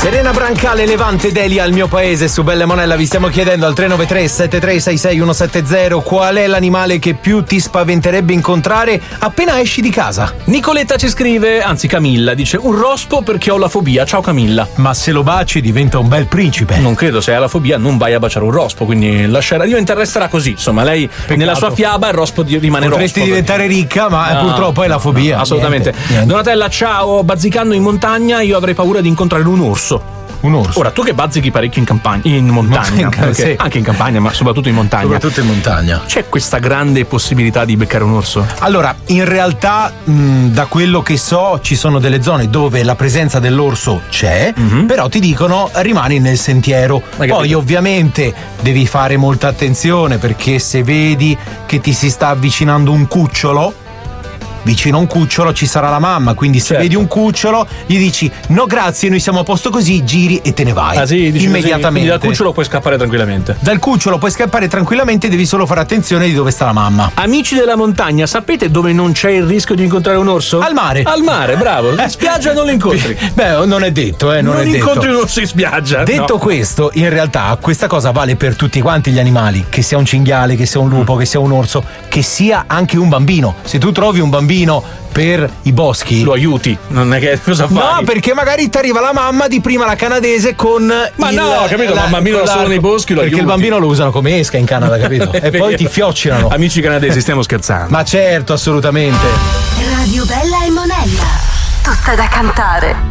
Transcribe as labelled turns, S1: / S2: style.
S1: Serena Brancale, Levante Delia al mio paese su Bella Monella. Vi stiamo chiedendo al 393 7366 170 qual è l'animale che più ti spaventerebbe incontrare appena esci di casa.
S2: Nicoletta ci scrive, anzi Camilla, dice un rospo perché ho la fobia. Ciao Camilla.
S1: Ma se lo baci diventa un bel principe.
S2: Non credo, se hai la fobia non vai a baciare un rospo, quindi resterà così. Insomma, lei nella sua fiaba il rospo rimane
S1: Potresti
S2: rospo.
S1: diventare ricca, ma purtroppo è la fobia.
S2: No, assolutamente.
S1: Niente.
S2: Donatella, ciao. Bazzicando in montagna io avrei paura di incontrare un orso.
S1: Un orso.
S2: Ora, tu che bazzichi parecchio in montagna,
S1: sì.
S2: Anche in campagna, ma soprattutto in montagna.
S1: Soprattutto in montagna.
S2: C'è questa grande possibilità di beccare un orso?
S1: Allora, in realtà, da quello che so, ci sono delle zone dove la presenza dell'orso c'è, però ti dicono rimani nel sentiero. Poi ovviamente devi fare molta attenzione, perché se vedi che ti si sta avvicinando un cucciolo, vicino a un cucciolo ci sarà la mamma, quindi se vedi un cucciolo gli dici no grazie, noi siamo a posto così, giri e te ne vai.
S2: Ah sì,
S1: immediatamente.
S2: Quindi dal cucciolo puoi scappare tranquillamente.
S1: Dal cucciolo puoi scappare tranquillamente, devi solo fare attenzione di dove sta la mamma.
S2: Amici della montagna, sapete dove non c'è il rischio di incontrare un orso?
S1: Al mare.
S2: Al mare, bravo. In spiaggia non lo incontri.
S1: Beh, non è detto, non è detto.
S2: Incontri un orso in spiaggia.
S1: Detto questo, in realtà questa cosa vale per tutti quanti gli animali, che sia un cinghiale, che sia un lupo, che sia un orso, che sia anche un bambino. Se tu trovi un bambino per i boschi,
S2: lo aiuti, non è che cosa fai?
S1: No, perché magari ti arriva la mamma di prima, la canadese, con
S2: ma capito, ma il bambino da solo nei boschi lo
S1: perché
S2: aiuti.
S1: il bambino lo usano come esca in Canada, capito? E poi ti fioccinano.
S2: Amici canadesi, stiamo scherzando.
S1: Ma certo, assolutamente.
S3: Radio Bella e Monella, tutta da cantare.